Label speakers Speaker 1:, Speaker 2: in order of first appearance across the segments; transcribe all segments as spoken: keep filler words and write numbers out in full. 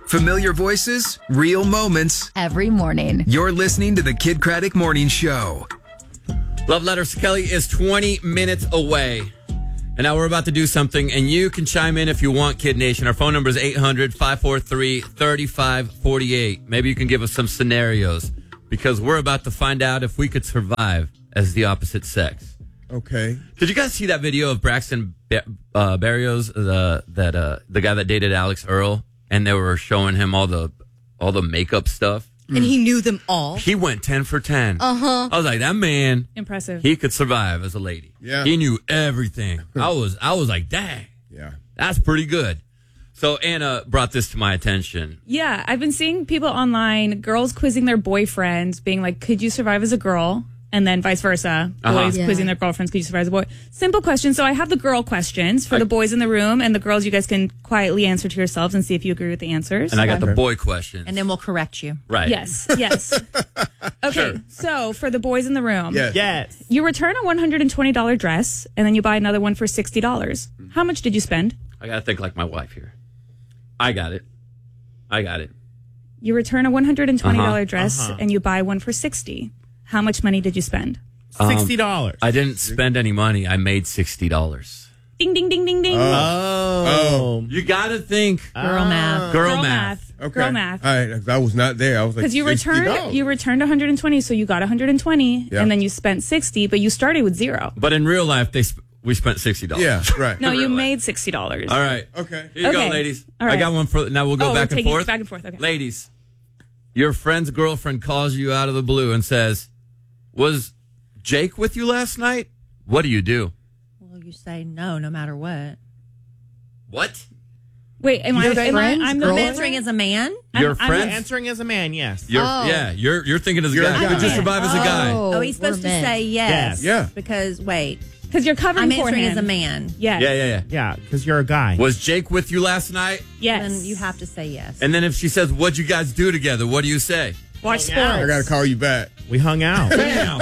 Speaker 1: Familiar voices, real moments.
Speaker 2: Every morning.
Speaker 1: You're listening to the Kid Craddock Morning Show.
Speaker 3: Love Letters Kelly is twenty minutes away. And now we're about to do something, and you can chime in if you want, Kid Nation. Our phone number is eight hundred, five four three, three five four eight. Maybe you can give us some scenarios, because we're about to find out if we could survive as the opposite sex.
Speaker 4: Okay.
Speaker 3: Did you guys see that video of Braxton uh, Berrios, the that uh, the guy that dated Alex Earl, and they were showing him all the all the makeup stuff?
Speaker 5: And he knew them all.
Speaker 3: He went ten for ten.
Speaker 5: Uh-huh.
Speaker 3: I was like, that man,
Speaker 6: impressive.
Speaker 3: He could survive as a lady.
Speaker 4: Yeah.
Speaker 3: He knew everything. I was I was like, dang.
Speaker 4: Yeah.
Speaker 3: That's pretty good. So Anna brought this to my attention.
Speaker 6: Yeah, I've been seeing people online, girls quizzing their boyfriends, being like, could you survive as a girl? And then vice versa. Boys
Speaker 3: Uh-huh.
Speaker 6: quizzing
Speaker 5: Yeah.
Speaker 6: their girlfriends, could you survive as a boy? Simple question. So I have the girl questions for the boys in the room, and the girls, you guys can quietly answer to yourselves and see if you agree with the answers.
Speaker 3: And I got the boy questions.
Speaker 5: And then we'll correct you.
Speaker 3: right.
Speaker 6: Yes, yes. Okay,
Speaker 3: Sure.
Speaker 6: so for the boys in the room,
Speaker 4: Yes.
Speaker 7: Yes.
Speaker 6: you return a one hundred twenty dollars dress, and then you buy another one for sixty dollars. How much did you spend?
Speaker 3: I got to think like my wife here. I got it. I got it.
Speaker 6: You return a one hundred twenty dollars
Speaker 3: Uh-huh,
Speaker 6: dress,
Speaker 7: uh-huh.
Speaker 6: and you buy one for sixty dollars. How much money did you spend?
Speaker 7: Sixty dollars.
Speaker 3: I didn't spend any money. I made sixty dollars.
Speaker 6: Ding, ding, ding, ding, ding.
Speaker 7: Oh.
Speaker 3: You got to think.
Speaker 5: Girl math.
Speaker 3: Girl,
Speaker 6: Girl
Speaker 3: math.
Speaker 4: Okay.
Speaker 6: Girl math.
Speaker 4: All right. I was not there. I was like,
Speaker 6: Because you returned
Speaker 4: sixty dollars.
Speaker 6: you returned one hundred twenty, so you got one hundred twenty,
Speaker 4: Yeah.
Speaker 6: and then you spent sixty, but you started with zero.
Speaker 3: But in real life, they sp- we spent sixty dollars.
Speaker 4: Yeah, right.
Speaker 6: No, you
Speaker 3: Really?
Speaker 6: made sixty dollars.
Speaker 3: All right.
Speaker 4: Okay.
Speaker 3: Here you
Speaker 6: Okay.
Speaker 3: go, ladies.
Speaker 6: All right.
Speaker 3: I got one for now. We'll go
Speaker 6: Oh,
Speaker 3: back
Speaker 6: we're
Speaker 3: and
Speaker 6: taking
Speaker 3: forth.
Speaker 6: back and forth. Okay.
Speaker 3: Ladies, your friend's girlfriend calls you out of the blue and says, "Was Jake with you last night?" What do you do?
Speaker 5: Well, you say no, no matter what.
Speaker 3: What?
Speaker 6: Wait, am I?
Speaker 5: You're
Speaker 6: Am I?
Speaker 5: friends,
Speaker 6: I'm the
Speaker 5: girl?
Speaker 6: man
Speaker 5: Answering as a man?
Speaker 3: Your
Speaker 6: I'm- I'm
Speaker 3: friend?
Speaker 7: Answering as a man, yes.
Speaker 3: You're,
Speaker 5: Oh.
Speaker 3: Yeah, you're you're thinking as a
Speaker 4: You're a
Speaker 3: guy.
Speaker 4: guy.
Speaker 3: Could you survive as a guy?
Speaker 5: Oh, he's supposed to
Speaker 2: we're men.
Speaker 5: say yes.
Speaker 7: Yes.
Speaker 4: Yeah.
Speaker 5: Because, wait,
Speaker 6: Because you're covering
Speaker 5: I'm
Speaker 6: for
Speaker 5: answering
Speaker 6: him.
Speaker 5: as a man.
Speaker 6: Yes.
Speaker 3: Yeah, yeah, yeah.
Speaker 7: Yeah, because you're a guy.
Speaker 3: Was Jake with you last night?
Speaker 6: Yes.
Speaker 5: Then you have to say yes.
Speaker 3: And then if she says, "What'd you guys do together?" What do you say?
Speaker 6: Watch
Speaker 7: Oh, yeah.
Speaker 4: I
Speaker 6: sports.
Speaker 4: got to call you back.
Speaker 7: We hung out.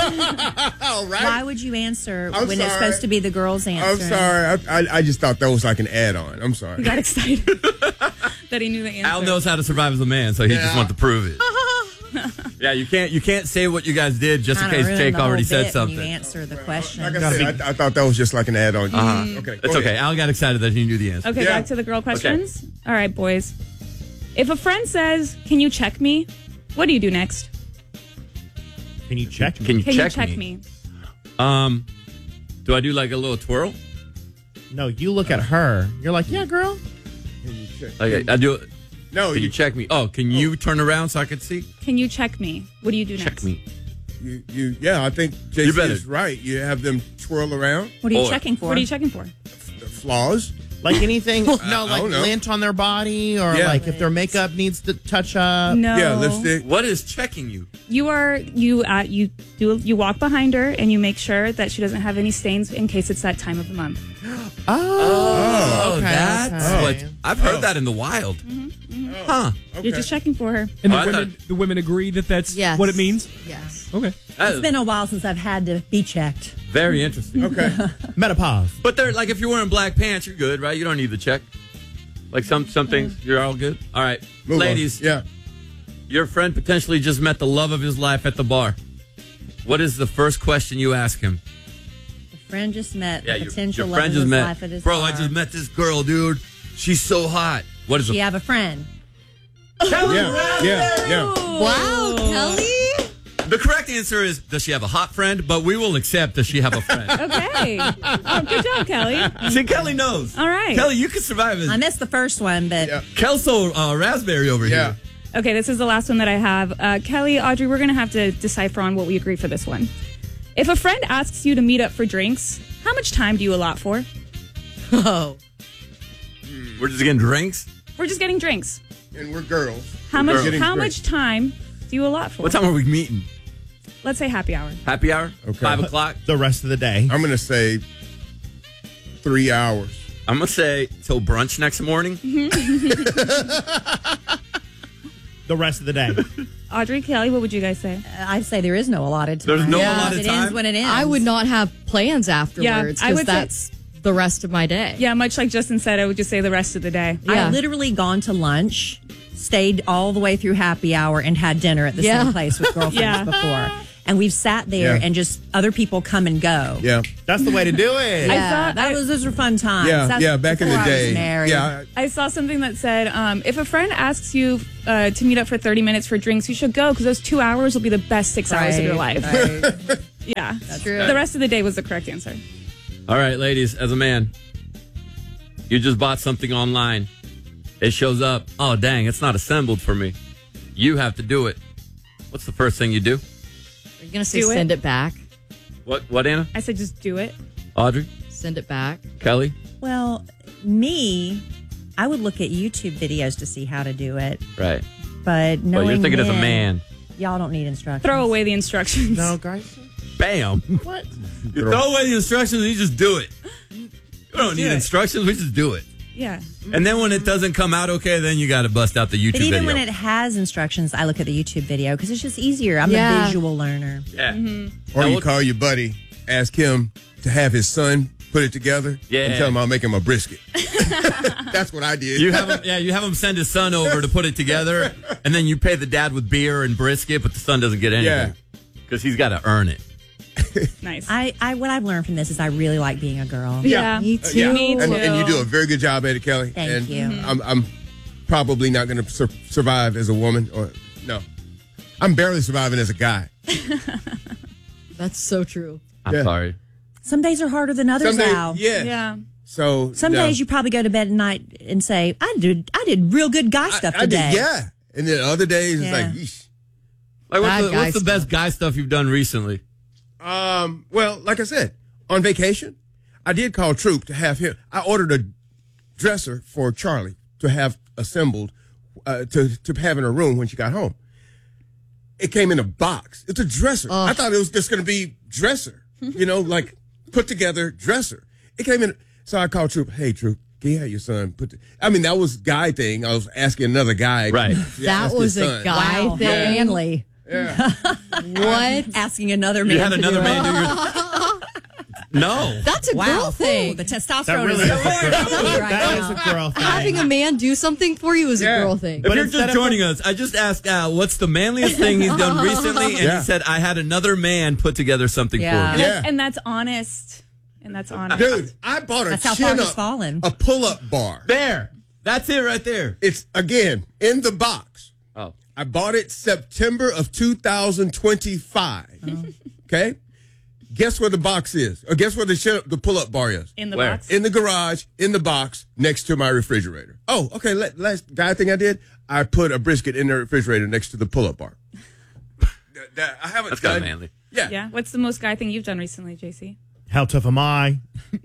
Speaker 4: All right.
Speaker 5: Why would you answer
Speaker 4: I'm
Speaker 5: when it's
Speaker 4: sorry.
Speaker 5: supposed to be the girl's answer?
Speaker 4: I'm sorry. I, I I just thought that was like an add-on. I'm sorry.
Speaker 6: He got excited that he knew the answer.
Speaker 3: Al knows how to survive as a man, so he just
Speaker 4: Yeah.
Speaker 3: wants to prove it. Yeah, you can't you can't say what you guys did just in
Speaker 5: Kinda
Speaker 3: case
Speaker 5: ruined
Speaker 3: Jake
Speaker 5: the whole
Speaker 3: already said
Speaker 5: bit when
Speaker 3: something.
Speaker 5: You answer the question.
Speaker 4: Like I said, I, I thought that was just like an add-on.
Speaker 3: Uh-huh.
Speaker 4: Okay. go
Speaker 3: It's okay.
Speaker 4: ahead.
Speaker 3: Al got excited that he knew the answer.
Speaker 6: Okay,
Speaker 4: Yeah.
Speaker 6: back to the girl questions. All right, boys. If a friend says, "Can you check me?" What do you do next?
Speaker 7: Can you check me?
Speaker 3: Can you
Speaker 6: Can
Speaker 3: check,
Speaker 6: you check
Speaker 3: me?
Speaker 6: me?
Speaker 3: Um, do I do like a little twirl?
Speaker 7: No, you look at her. You're like, yeah, girl.
Speaker 4: Can you check?
Speaker 3: Okay, I do.
Speaker 4: No,
Speaker 3: Can
Speaker 4: you,
Speaker 3: you check me? Oh, can you turn around so I can see?
Speaker 6: Can you check me? What do you do
Speaker 3: Check
Speaker 6: next?
Speaker 3: me.
Speaker 4: you, you, yeah, I think J
Speaker 3: You
Speaker 4: C
Speaker 3: better.
Speaker 4: is right. You have them twirl around.
Speaker 5: What are you
Speaker 3: Or-
Speaker 5: checking for?
Speaker 6: What are you checking for?
Speaker 4: The flaws.
Speaker 7: Like anything, no,
Speaker 4: I
Speaker 7: like
Speaker 4: don't know.
Speaker 7: lint on their body, or
Speaker 4: Yeah.
Speaker 7: like if their makeup needs to touch up.
Speaker 6: No.
Speaker 4: Yeah, lipstick.
Speaker 3: What is checking you?
Speaker 6: You are you uh, you do you walk behind her and you make sure that she doesn't have any stains in case it's that time of the month.
Speaker 3: Oh,
Speaker 7: okay,
Speaker 3: that's
Speaker 7: okay.
Speaker 3: what I've heard that in the wild. Huh?
Speaker 6: You're just checking for her.
Speaker 8: And
Speaker 3: Oh,
Speaker 8: the
Speaker 3: I
Speaker 8: women,
Speaker 3: thought-
Speaker 8: the women agree that that's
Speaker 2: Yes.
Speaker 8: what it means?
Speaker 2: Yes.
Speaker 8: Okay.
Speaker 3: That
Speaker 5: It's
Speaker 3: is
Speaker 5: been a while since I've had to be checked.
Speaker 3: very interesting.
Speaker 4: Okay.
Speaker 7: Menopause.
Speaker 3: But they're like, if you're wearing black pants, you're good, right? You don't need the check. Like some some things, you're all good. All right,
Speaker 4: Move on.
Speaker 3: ladies.
Speaker 4: Yeah.
Speaker 3: Your friend potentially just met the love of his life at the bar. What is the first question you ask him?
Speaker 5: A friend just met
Speaker 3: Yeah,
Speaker 5: the
Speaker 3: your,
Speaker 5: potential
Speaker 3: your
Speaker 5: love
Speaker 3: friend
Speaker 5: of
Speaker 3: just
Speaker 5: his
Speaker 3: met.
Speaker 5: life at his
Speaker 3: Bro,
Speaker 5: bar.
Speaker 3: I just met this girl, dude. She's so hot. What is
Speaker 5: Do
Speaker 3: the
Speaker 5: you have a friend?
Speaker 4: Yeah. Yeah. Yeah.
Speaker 2: Wow, Kelly.
Speaker 3: The correct answer is, does she have a hot friend? But we will accept, does she have a friend?
Speaker 6: Okay. Oh, good job, Kelly.
Speaker 3: See, Kelly knows.
Speaker 6: All right.
Speaker 3: Kelly, you can survive as
Speaker 5: I missed the first one, but
Speaker 4: Yeah.
Speaker 3: Kelso uh, Raspberry over
Speaker 4: Yeah.
Speaker 3: here.
Speaker 6: Okay, this is the last one that I have. Uh, Kelly, Audrey, we're going to have to decipher on what we agree for this one. If a friend asks you to meet up for drinks, how much time do you allot for?
Speaker 5: oh,
Speaker 3: We're just getting drinks.
Speaker 6: We're just getting drinks.
Speaker 4: And we're girls.
Speaker 6: How
Speaker 4: We're
Speaker 6: much?
Speaker 4: girls. Getting
Speaker 6: How
Speaker 4: drinks.
Speaker 6: much time do you allot for?
Speaker 3: What time are we meeting?
Speaker 6: Let's say happy hour.
Speaker 3: Happy hour?
Speaker 4: Okay.
Speaker 3: Five o'clock?
Speaker 7: The rest of the day.
Speaker 4: I'm gonna say three hours.
Speaker 3: I'm going to say till brunch next morning.
Speaker 7: The rest of the day.
Speaker 6: Audrey, Kelly, what would you guys say?
Speaker 5: I'd say there is no allotted time.
Speaker 3: There's no
Speaker 2: Yeah.
Speaker 3: allotted
Speaker 5: It
Speaker 3: time?
Speaker 5: ends when it ends.
Speaker 2: I would not have plans afterwards
Speaker 6: I
Speaker 2: because
Speaker 6: would say-
Speaker 2: that's the rest of my day.
Speaker 6: Yeah, much like Justin said, I would just say the rest of the day.
Speaker 2: Yeah.
Speaker 5: I've literally gone to lunch stayed all the way through happy hour and had dinner at the
Speaker 2: Yeah.
Speaker 5: same place with girlfriends
Speaker 6: Yeah.
Speaker 5: before. And we've sat there
Speaker 4: Yeah.
Speaker 5: and just other people come and go.
Speaker 4: Yeah.
Speaker 7: That's the way to do it.
Speaker 5: Yeah,
Speaker 6: thought
Speaker 5: that
Speaker 6: I-
Speaker 5: was those were fun times.
Speaker 4: Yeah.
Speaker 5: That's
Speaker 4: Yeah. Back in the
Speaker 5: before I was
Speaker 4: day.
Speaker 5: married.
Speaker 4: Yeah.
Speaker 6: I saw something that said, um, if a friend asks you uh, to meet up for thirty minutes for drinks, you should go because those two hours will be the best six hours of your life.
Speaker 5: Right.
Speaker 6: Yeah.
Speaker 2: That's true.
Speaker 6: The rest of the day was the correct answer.
Speaker 3: All right, ladies, as a man, you just bought something online. It shows up. Oh, dang, it's not assembled for me. You have to do it. What's the first thing you do?
Speaker 2: Are you going to say
Speaker 6: Do it.
Speaker 2: send it back?
Speaker 3: What, what, Anna?
Speaker 6: I said just do it.
Speaker 3: Audrey?
Speaker 2: Send it back.
Speaker 3: Kelly?
Speaker 5: Well, me, I would look at YouTube videos to see how to do it.
Speaker 3: Right.
Speaker 5: But knowing
Speaker 3: But you're thinking as a
Speaker 5: men,
Speaker 3: man.
Speaker 5: y'all don't need instructions.
Speaker 6: Throw away the instructions.
Speaker 7: No, guys.
Speaker 3: Bam.
Speaker 7: What?
Speaker 3: You throw away the instructions and you just do it. You don't need
Speaker 6: it.
Speaker 3: instructions. We just do it.
Speaker 6: Yeah.
Speaker 3: And then when it doesn't come out okay, then you got to bust out the YouTube
Speaker 5: But even
Speaker 3: video.
Speaker 5: when it has instructions, I look at the YouTube video because it's just easier. I'm
Speaker 2: Yeah.
Speaker 5: a visual learner.
Speaker 3: yeah.
Speaker 4: Or
Speaker 3: Now,
Speaker 4: you
Speaker 3: what-
Speaker 4: call your buddy, ask him to have his son put it together,
Speaker 3: Yeah.
Speaker 4: and tell him I'll make him a brisket. That's what I did.
Speaker 3: You have him, yeah, you have him send his son over to put it together, and then you pay the dad with beer and brisket, but the son doesn't get anything because he's got to earn it.
Speaker 6: Nice.
Speaker 5: I, I what I've learned from this is I really like being a girl.
Speaker 6: yeah.
Speaker 2: Me
Speaker 4: Uh,
Speaker 2: too.
Speaker 4: yeah.
Speaker 6: Me
Speaker 4: And,
Speaker 6: too.
Speaker 4: and you do a very good job at it, Kelly.
Speaker 5: Thank
Speaker 4: and
Speaker 5: you. Mhm.
Speaker 4: I'm, I'm probably not going to sur- survive as a woman. Or no, I'm barely surviving as a guy.
Speaker 2: That's so true.
Speaker 3: I'm
Speaker 4: Yeah.
Speaker 3: sorry.
Speaker 5: Some days are harder than others,
Speaker 4: Some days,
Speaker 5: Al.
Speaker 4: yeah.
Speaker 6: Yeah.
Speaker 4: So
Speaker 5: Some
Speaker 4: no.
Speaker 5: days you probably go to bed at night and say, "I did, I did real good guy stuff
Speaker 4: I, I
Speaker 5: today."
Speaker 4: did, yeah. And then other days
Speaker 5: Yeah.
Speaker 4: it's like, yeesh.
Speaker 3: Like, what's
Speaker 2: Bad
Speaker 3: the,
Speaker 2: guy
Speaker 3: what's the
Speaker 2: stuff.
Speaker 3: best guy stuff you've done recently?
Speaker 4: Um, well, like I said, on vacation, I did call Troop to have him. I ordered a dresser for Charlie to have assembled, uh, to, to have in her room when she got home. It came in a box. It's a dresser. I thought it was just going to be dresser, you know, like put together dresser. It came in. So I called Troop. Hey, Troop, can you have your son put the, I mean, that was guy thing. I was asking another guy.
Speaker 3: Right.
Speaker 4: to
Speaker 2: That
Speaker 4: ask
Speaker 2: was
Speaker 4: his
Speaker 2: a
Speaker 4: son.
Speaker 2: guy
Speaker 5: Wow, how
Speaker 2: thing.
Speaker 5: manly.
Speaker 4: Yeah.
Speaker 2: What?
Speaker 5: Asking another man.
Speaker 3: You had
Speaker 5: to
Speaker 3: another
Speaker 5: do
Speaker 3: man
Speaker 5: it.
Speaker 3: do your. No.
Speaker 2: That's a
Speaker 5: Wow,
Speaker 2: girl thing.
Speaker 5: Ooh, the
Speaker 7: That
Speaker 5: testosterone
Speaker 7: really
Speaker 5: is
Speaker 7: is a girl,
Speaker 5: right
Speaker 7: that
Speaker 5: now.
Speaker 7: is a girl thing.
Speaker 2: Having a man do something for you is
Speaker 4: Yeah.
Speaker 2: a girl thing.
Speaker 3: If
Speaker 7: But
Speaker 3: you're
Speaker 7: instead
Speaker 3: just
Speaker 7: of-
Speaker 3: joining us, I just asked Al, what's the manliest thing he's done recently? And
Speaker 4: Yeah.
Speaker 3: he said, I had another man put together something
Speaker 5: Yeah.
Speaker 3: for me.
Speaker 4: Yeah.
Speaker 6: And that's honest. And that's honest.
Speaker 4: Dude, I bought a
Speaker 5: That's how far
Speaker 4: chin
Speaker 5: he's
Speaker 4: up,
Speaker 5: fallen.
Speaker 4: a pull-up bar.
Speaker 3: There. That's it right there.
Speaker 4: It's, again, in the box.
Speaker 3: Oh.
Speaker 4: I bought it September of two thousand twenty-five. Okay? Guess where the box is? Or guess where the chin- the pull-up bar is?
Speaker 6: In the
Speaker 3: Where?
Speaker 6: box.
Speaker 4: In the garage, in the box, next to my refrigerator. Oh, okay. Let, last guy thing I did, I put a brisket in the refrigerator next to the pull-up bar. That- that- I haven't
Speaker 3: That's kind of
Speaker 4: done-
Speaker 3: manly.
Speaker 4: Yeah.
Speaker 6: Yeah. What's the most guy thing you've done recently, J C?
Speaker 7: How tough am I?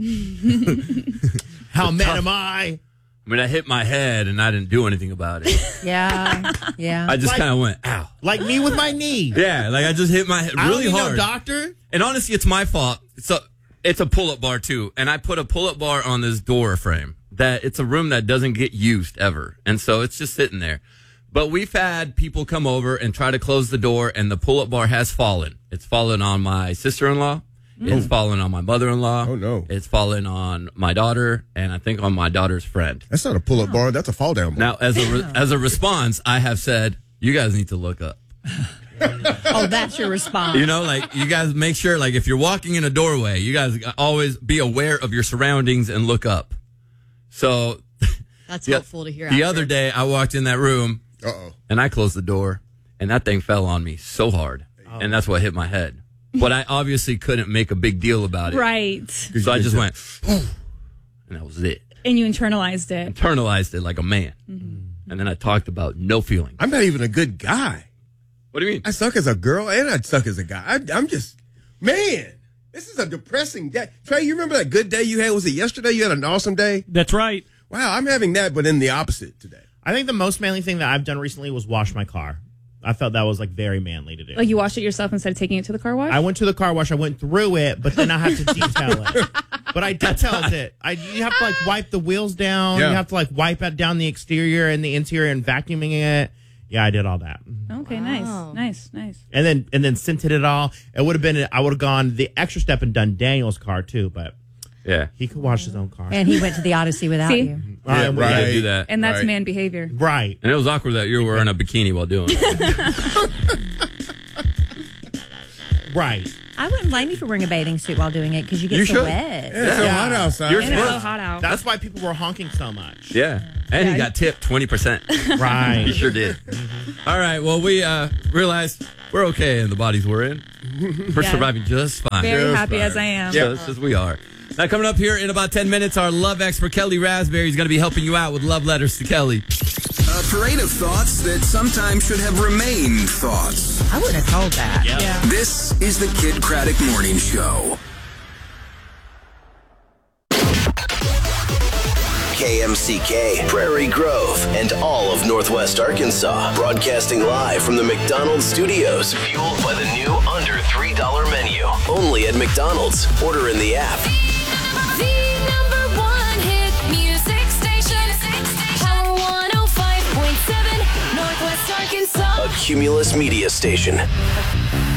Speaker 7: How man
Speaker 3: tough.
Speaker 7: am I?
Speaker 3: I mean, I hit my head and I didn't do anything about it.
Speaker 5: Yeah, yeah.
Speaker 3: I just
Speaker 7: Like-
Speaker 3: kind of went, ow.
Speaker 7: Like me with my knee.
Speaker 3: Yeah, like I just hit my head
Speaker 7: I don't
Speaker 3: really
Speaker 7: need
Speaker 3: hard.
Speaker 7: no doctor.
Speaker 3: And honestly, it's my fault. It's a, it's a pull-up bar too. And I put a pull-up bar on this door frame that it's a room that doesn't get used ever. And so it's just sitting there. But we've had people come over and try to close the door and the pull-up bar has fallen. It's fallen on my sister-in-law. It's fallen on my mother-in-law.
Speaker 4: Oh, no.
Speaker 3: It's fallen on my daughter and I think on my daughter's friend.
Speaker 4: That's not a pull-up bar. That's a fall-down bar.
Speaker 3: Now, as a, re- as a response, I have said, you guys need to look up.
Speaker 5: Oh, that's your response.
Speaker 3: You know, like you guys make sure, like if you're walking in a doorway, you guys always be aware of your surroundings and look up. So
Speaker 2: That's
Speaker 3: the,
Speaker 2: helpful to hear.
Speaker 3: the
Speaker 2: after.
Speaker 3: other day, I walked in that room
Speaker 4: Uh-oh.
Speaker 3: and I closed the door, and that thing fell on me so hard, and that's what hit my head. But I obviously couldn't make a big deal about it,
Speaker 6: Right.
Speaker 3: so I just went, and that was it.
Speaker 6: And you internalized it.
Speaker 3: Internalized it like a man, and then I talked about no feeling.
Speaker 4: I'm not even a good guy.
Speaker 3: What do you mean?
Speaker 4: I suck as a girl and I suck as a guy. I, I'm just, man, this is a depressing day. Trey, you remember that good day you had? Was it yesterday? You had an awesome day?
Speaker 8: That's right.
Speaker 4: Wow, I'm having that, but in the opposite today.
Speaker 7: I think the most manly thing that I've done recently was wash my car. I felt that was like very manly to do.
Speaker 6: Like you washed it yourself instead of taking it to the car wash?
Speaker 7: I went to the car wash. I went through it, but then I had to detail it. But I detailed it. I you have to like wipe the wheels down.
Speaker 4: Yeah.
Speaker 7: You have to like wipe out down the exterior and the interior and vacuuming it. Yeah, I did all that.
Speaker 6: Okay,
Speaker 2: Wow.
Speaker 6: nice. Nice, nice.
Speaker 7: And then and then scented it all. It would have been I would have gone the extra step and done Daniel's car too, but
Speaker 3: Yeah.
Speaker 7: He could wash his own car.
Speaker 5: And he went to the Odyssey without
Speaker 6: See?
Speaker 5: you.
Speaker 7: All right,
Speaker 3: Yeah,
Speaker 7: well,
Speaker 3: right.
Speaker 7: yeah,
Speaker 3: do that.
Speaker 6: And that's
Speaker 4: Right.
Speaker 6: man behavior.
Speaker 7: Right.
Speaker 3: And it was awkward that you were wearing a bikini while doing it.
Speaker 7: Right.
Speaker 5: I wouldn't blame you for wearing a bathing suit while doing it because you get
Speaker 3: You
Speaker 5: so
Speaker 3: should.
Speaker 5: wet.
Speaker 4: It's so
Speaker 7: Yeah.
Speaker 4: hot outside.
Speaker 3: You're
Speaker 6: And it's so
Speaker 3: supposed-
Speaker 6: hot out.
Speaker 7: That's why people were honking so much.
Speaker 3: Yeah. And he
Speaker 6: Yeah.
Speaker 3: got tipped twenty percent.
Speaker 7: Right.
Speaker 3: He sure did. All right. Well, we uh, realized we're okay in the bodies we're in. We're
Speaker 6: Yeah.
Speaker 3: surviving just fine.
Speaker 6: Very
Speaker 4: Just
Speaker 6: happy
Speaker 4: fine.
Speaker 6: as I am.
Speaker 3: Just as we are. Now, coming up here in about ten minutes, our love expert, Kelly Raspberry, is going to be helping you out with love letters to Kelly.
Speaker 1: A parade of thoughts that sometimes should have remained thoughts.
Speaker 5: I wouldn't have told that.
Speaker 6: Yeah.
Speaker 1: This is the Kid Craddock Morning Show.
Speaker 8: K M C K, Prairie Grove, and all of Northwest Arkansas. Broadcasting live from the McDonald's studios. Fueled by the new under three dollar menu. Only at McDonald's. Order in the app.
Speaker 9: The number one hit music station. Power one oh five point seven, Northwest Arkansas.
Speaker 8: A Cumulus Media Station.